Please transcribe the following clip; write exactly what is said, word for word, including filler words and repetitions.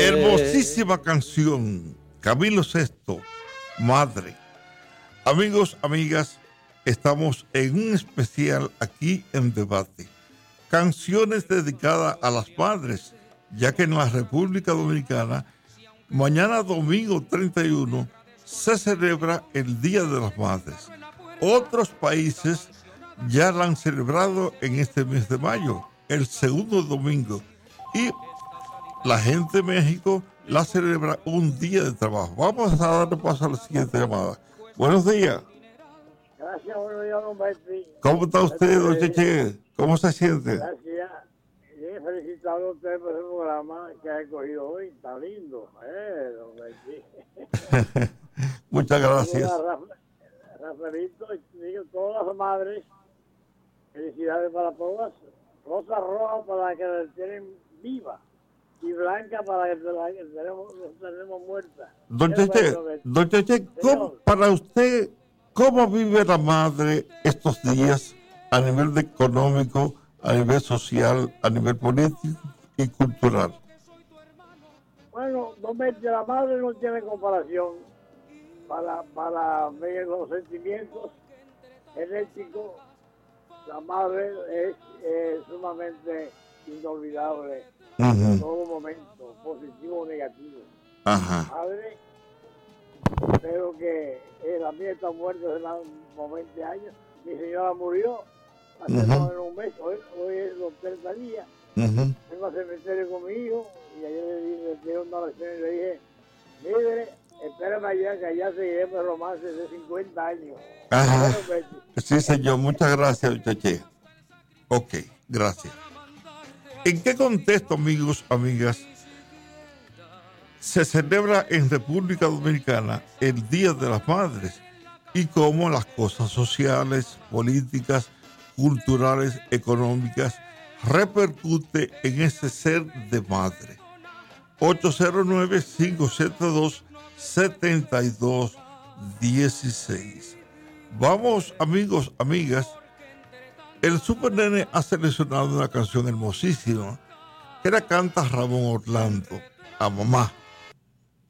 Hermosísima canción, Camilo Sesto, Madre. Amigos, amigas, estamos en un especial aquí en Debate. Canciones dedicadas a las madres, ya que en la República Dominicana, mañana domingo treinta y uno, se celebra el Día de las Madres. Otros países ya la han celebrado en este mes de mayo, el segundo domingo. Y la gente de México la celebra un día de trabajo. Vamos a darle paso a la siguiente llamada. Buenos días. Gracias, buenos días, don Betty. ¿Cómo está usted, don Cheche? ¿Cómo se siente? Gracias. Bien, felicitado a usted por el programa que ha escogido hoy. Está lindo, eh, don Betty. Muchas gracias. Rafaelito, digo, todas las madres, felicidades para todas. Rosa roja para que la tienen viva. Y blanca para que la que tenemos, tenemos muerta. Don Cheche, don Cheche, ¿cómo, para usted, ¿cómo vive la madre estos días a nivel de económico, a nivel social, a nivel político y cultural? Bueno, don Betty, la madre no tiene comparación para, para ver los sentimientos eléctricos. La madre es eh, sumamente inolvidable. Uh-huh. En todo momento, positivo o negativo. Ajá. Madre, espero que eh, la mía está muerta hace como veinte años. Mi señora murió hace uh-huh. más de un mes. Hoy, hoy es los treinta días. Uh-huh. Vengo al cementerio con mi hijo y ayer le dije, le dije una oración y le dije, mire, espérame allá que allá seguiremos el romance de cincuenta años. Ajá. Sí, señor, muchas gracias, Cheche. Ok, gracias. ¿En qué contexto, amigos, amigas, se celebra en República Dominicana el Día de las Madres? Y cómo las cosas sociales, políticas, culturales, económicas repercute en ese ser de madre. ocho cero nueve, cinco siete dos, siete dos uno seis. Vamos, amigos, amigas. El Super Nene ha seleccionado una canción hermosísima que la canta Ramón Orlando, a mamá.